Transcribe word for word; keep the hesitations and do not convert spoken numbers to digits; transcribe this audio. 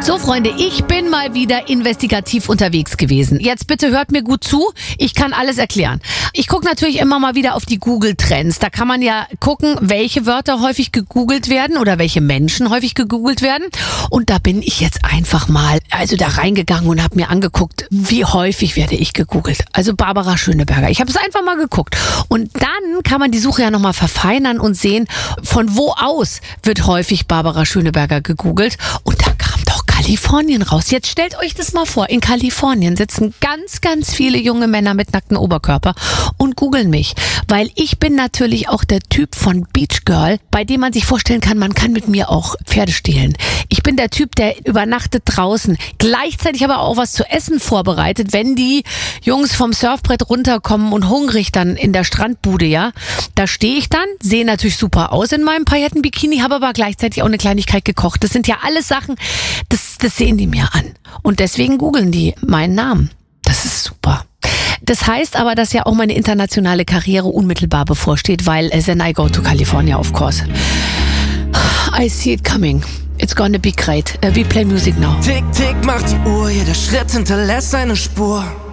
So, Freunde, ich bin mal wieder investigativ unterwegs gewesen. Jetzt bitte hört mir gut zu, ich kann alles erklären. Ich gucke natürlich immer mal wieder auf die Google-Trends. Da kann man ja gucken, welche Wörter häufig gegoogelt werden oder welche Menschen häufig gegoogelt werden. Und da bin ich jetzt einfach mal also da reingegangen und habe mir angeguckt, wie häufig werde ich gegoogelt. Also Barbara Schöneberger. Ich habe es einfach mal geguckt. Und dann kann man die Suche ja nochmal verfeinern und sehen, von wo aus wird häufig Barbara Schöneberger gegoogelt. Und da kam doch Kalifornien raus. Jetzt stellt euch das mal vor. In Kalifornien sitzen ganz, ganz viele junge Männer mit nacktem Oberkörper und googeln mich. Weil ich bin natürlich auch der Typ von Beach Girl, bei dem man sich vorstellen kann, man kann mit mir auch Pferde stehlen. Ich bin der Typ, der übernachtet draußen. Gleichzeitig aber auch was zu essen vorbereitet, wenn die Jungs vom Surfbrett runterkommen und hungrig dann in der Strandbude, ja. Da stehe ich dann, sehe natürlich super aus in meinem Paillettenbikini, habe aber gleichzeitig auch eine Kleinigkeit gekocht. Das sind ja alles Sachen, das, das sehen die mir an. Und deswegen googeln die meinen Namen. Das ist super. Das heißt aber, dass ja auch meine internationale Karriere unmittelbar bevorsteht, weil then I go to California, of course. I see it coming. It's gonna be great. Uh, we play music now. Tick, tick, macht die Uhr, jeder Schritt hinterlässt eine Spur.